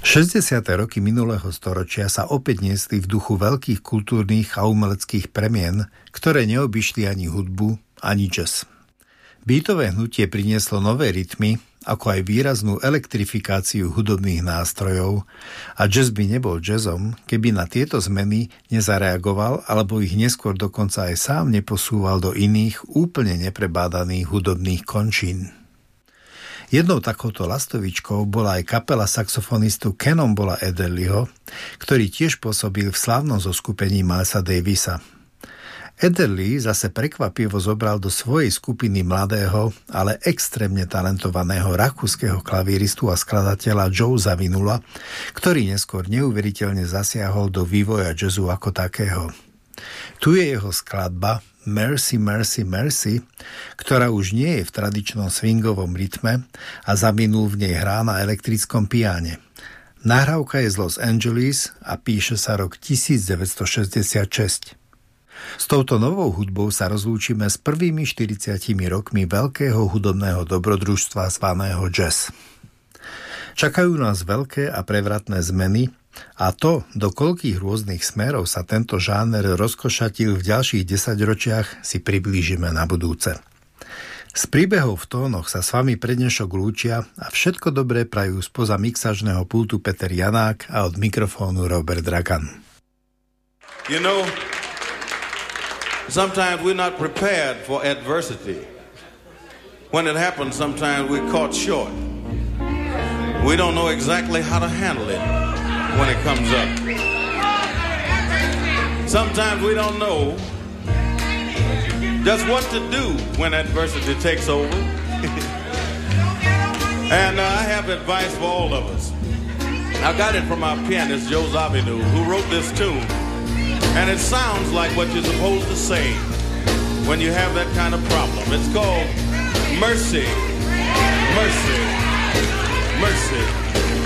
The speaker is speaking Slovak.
60. roky minulého storočia sa opäť niesli v duchu veľkých kultúrnych a umeleckých premien, ktoré neobyšli ani hudbu, ani jazz. Beatové hnutie prinieslo nové rytmy, ako aj výraznú elektrifikáciu hudobných nástrojov a jazz by nebol jazzom, keby na tieto zmeny nezareagoval alebo ich neskôr dokonca aj sám neposúval do iných úplne neprebádaných hudobných končín. Jednou takouto lastovičkou bola aj kapela saxofonistu Cannonballa Adderleyho, ktorý tiež pôsobil v slávnom zoskupení Milesa Davisa. Adderley zase prekvapivo zobral do svojej skupiny mladého, ale extrémne talentovaného rakúskeho klaviristu a skladateľa Joe Zawinula, ktorý neskôr neuveriteľne zasiahol do vývoja jazzu ako takého. Tu je jeho skladba Mercy, Mercy, Mercy, ktorá už nie je v tradičnom swingovom rytme a Zawinul v nej hrá na elektrickom piáne. Nahrávka je z Los Angeles a píše sa rok 1966. S touto novou hudbou sa rozlúčime s prvými 40 rokmi veľkého hudobného dobrodružstva zvaného jazz. Čakajú nás veľké a prevratné zmeny a to, do koľkých rôznych smerov sa tento žáner rozkošatil v ďalších 10 ročiach, si priblížime na budúce. Z príbehov v tónoch sa s vami pre dnešok lúčia a všetko dobré prajú spoza mixažného pultu Peter Janák a od mikrofónu Robert Dragan. You know, sometimes we're not prepared for adversity. When it happens, sometimes we're caught short. We don't know exactly how to handle it when it comes up. Sometimes we don't know just what to do when adversity takes over. And I have advice for all of us. I got it from our pianist, Joe Zawinul, who wrote this tune. And it sounds like what you're supposed to say when you have that kind of problem. It's called mercy, mercy, mercy.